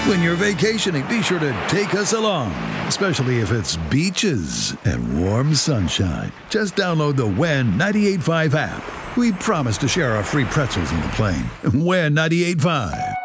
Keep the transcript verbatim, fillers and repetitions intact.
When you're vacationing, be sure to take us along, especially if it's beaches and warm sunshine. Just download the When ninety-eight point five app. We promise to share our free pretzels on the plane. When ninety-eight point five.